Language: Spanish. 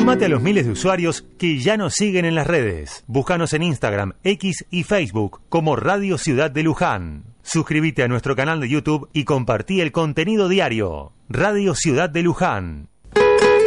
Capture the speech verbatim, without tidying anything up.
Sumate a los miles de usuarios que ya nos siguen en las redes. Búscanos en Instagram, X y Facebook como Radio Ciudad de Luján. Suscríbete a nuestro canal de YouTube y compartí el contenido diario. Radio Ciudad de Luján.